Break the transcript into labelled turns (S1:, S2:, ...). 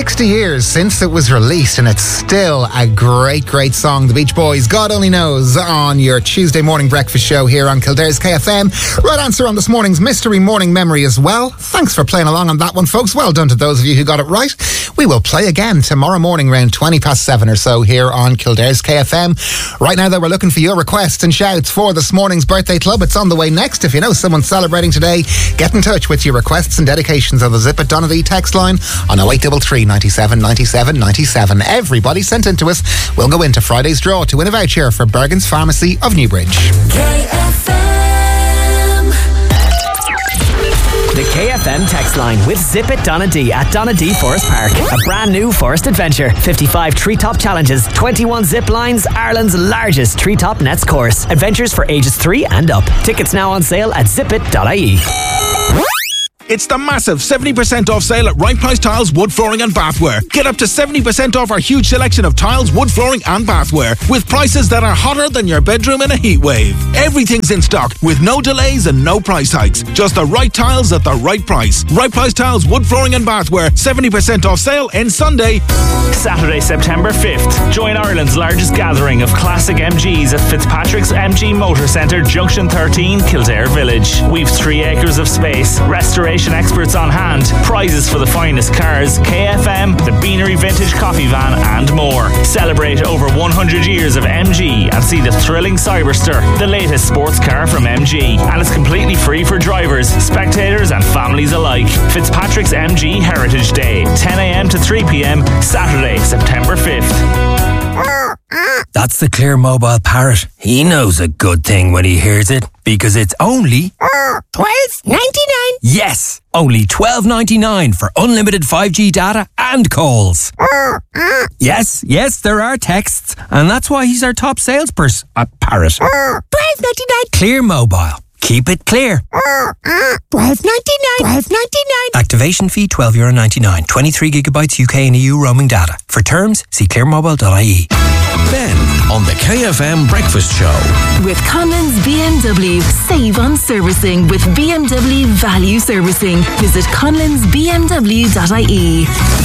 S1: 60 years since it was released, and it's still a great, great song. The Beach Boys, God Only Knows, on your Tuesday morning breakfast show here on Kildare's KFM. Right answer on this morning's Mystery Morning Memory as well. Thanks for playing along on that one, folks. Well done to those of you who got it right. We will play again tomorrow morning around 7:20 or so here on Kildare's KFM. Right now, though, we're looking for your requests and shouts for this morning's birthday club. It's on the way next. If you know someone celebrating today, get in touch with your requests and dedications on the Zip It Donaghy text line on 0833 97 97 97. Everybody sent in to us. We'll go into Friday's draw to win a voucher for Bergen's Pharmacy of Newbridge.
S2: The KFM text line with Zip It Donaghy at Donaghy Forest Park. A brand new forest adventure. 55 treetop challenges, 21 zip lines, Ireland's largest treetop nets course. Adventures for ages 3 and up. Tickets now on sale at zipit.ie.
S3: It's the massive 70% off sale at Right Price Tiles, Wood Flooring and Bathware. Get up to 70% off our huge selection of tiles, wood flooring and bathware with prices that are hotter than your bedroom in a heat wave. Everything's in stock with no delays and no price hikes. Just the right tiles at the right price. Right Price Tiles, Wood Flooring and Bathware. 70% off sale ends Sunday.
S4: Saturday, September 5th. Join Ireland's largest gathering of classic MGs at Fitzpatrick's MG Motor Centre, Junction 13, Kildare Village. We've 3 acres of space, restoration experts on hand, prizes for the finest cars, KFM, the Beanery Vintage Coffee Van and more. Celebrate over 100 years of MG and see the thrilling Cyberster, the latest sports car from MG. And it's completely free for drivers, spectators and families alike. Fitzpatrick's MG Heritage Day, 10 a.m. to 3 p.m, Saturday, September 5th.
S5: That's the Clear Mobile Parrot. He knows a good thing when he hears it, because it's only
S6: $12.99.
S5: Yes, only $12.99 for unlimited 5G data and calls. Yes, there are texts, and that's why he's our top salesperson. Parrot.
S6: $12.99.
S5: Clear Mobile. Keep it clear.
S6: $12.99.
S5: Activation fee €12.99. 23 gigabytes UK and EU roaming data. For terms, see clearmobile.ie.
S7: Ben on the KFM Breakfast Show.
S8: With Conlon's BMW. Save on servicing with BMW Value Servicing. Visit conlonsbmw.ie.